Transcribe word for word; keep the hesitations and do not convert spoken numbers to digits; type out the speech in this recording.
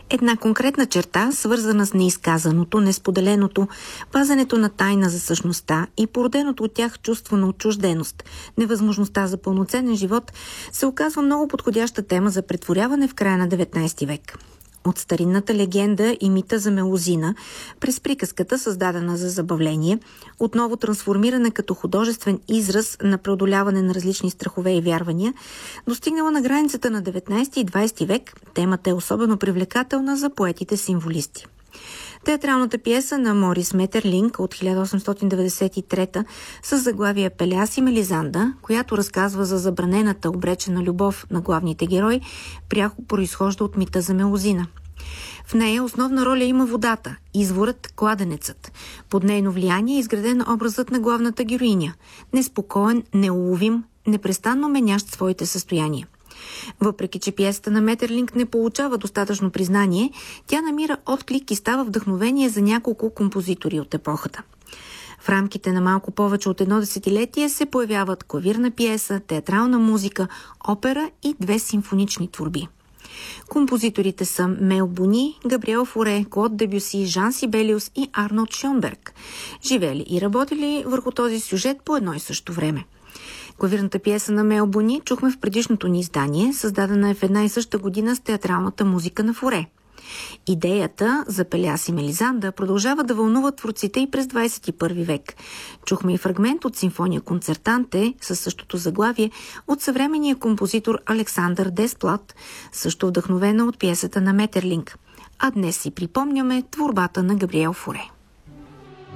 Една конкретна черта, свързана с неизказаното, несподеленото, пазенето на тайна за същността и породеното от тях чувство на отчужденост, невъзможността за пълноценен живот, се оказва много подходяща тема за претворяване в края на деветнайсети век. От старинната легенда и мита за Мелузина, през приказката, създадена за забавление, отново трансформирана като художествен израз на преодоляване на различни страхове и вярвания, достигнала на границата на деветнайсети и двайсети век, темата е особено привлекателна за поетите-символисти. Театралната пиеса на Морис Метерлинк от хиляда осемстотин деветдесет и трета с заглавие Пеляс и Мелизанда, която разказва за забранената обречена любов на главните герои, пряко произхожда от мита за Мелузина. В нея основна роля има водата, изворът, кладенецът. Под нейно влияние е изграден образът на главната героиня – неспокоен, неуловим, непрестанно менящ своите състояния. Въпреки че пиесата на Метерлинк не получава достатъчно признание, тя намира отклик и става вдъхновение за няколко композитори от епохата. В рамките на малко повече от едно десетилетие се появяват клавирна пиеса, театрална музика, опера и две симфонични творби. Композиторите са Мел Буни, Габриел Форе, Клод Дебюси, Жан Сибелиус и Арнолд Шьонберг, живели и работили върху този сюжет по едно и също време. Клавирната пиеса на Мел Буни чухме в предишното ни издание, създадена е в една и съща година с театралната музика на Форе. Идеята за Пеляс и Мелизанда продължава да вълнува творците и през двайсет и първи век. Чухме и фрагмент от симфония Концертанте със същото заглавие от съвременния композитор Александър Десплат, също вдъхновена от пиесата на Метерлинк. А днес си припомняме творбата на Габриел Форе.